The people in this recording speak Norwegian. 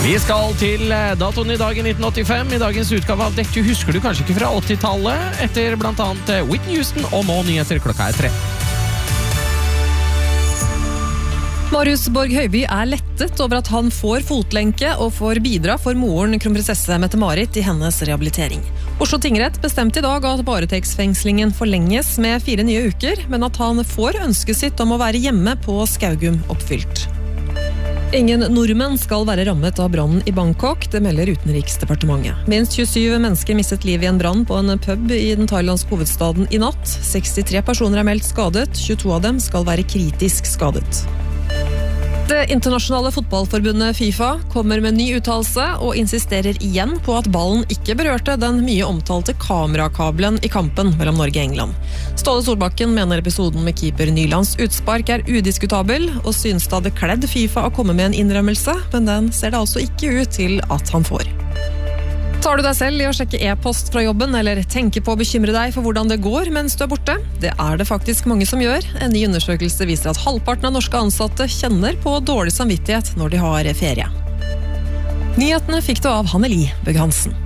Vi skal til datoen i dag i 1985. I dagens utgave av Dette husker du kanskje ikke fra 80-tallet, etter blant annet Whitney Houston, og nå nyheter klokka 3. Marius Borg Høiby lettet over at han får fotlenke og får bidra for moren kronprinsesse Mette-Marit i hennes rehabilitering. Oslo tingrett bestemte i dag at varetektsfengslingen forlenges med 4 nye uker, men at han får ønsket sitt om å være hjemme på Skaugum oppfylt. Ingen nordmenn skal være rammet av brannen i Bangkok, det melder Utenriksdepartementet. Minst 27 mennesker mistet liv i en brann på en pub i den thailandske hovedstaden i natt. 63 personer meldt skadet, 22 av dem skal være kritisk skadet. Det internasjonale fotballforbundet FIFA kommer med ny uttalelse og insisterer igjen på at ballen ikke berørte den mye omtalte kamerakabelen i kampen mellom Norge og England. Ståle Solbakken mener episoden med keeper Nylands utspark udiskutabel, og synes det hadde kledd FIFA å komme med en innrømmelse, men den ser det altså ikke ut til at han får. Tar du deg selv i å sjekke e-post fra jobben, eller tenker på å bekymre deg for hvordan det går mens du borte? Det det faktisk mange som gjør. En ny undersøkelse viser at halvparten av norske ansatte kjenner på dårlig samvittighet når de har ferie. Nyhetene fikk du av Hanneli Bøgh Hansen.